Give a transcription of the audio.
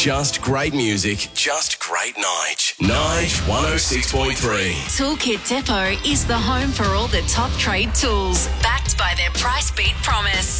Just great music, just great Nige. Nige 106.3. Toolkit Depot is the home for all the top trade tools, backed by their price beat promise.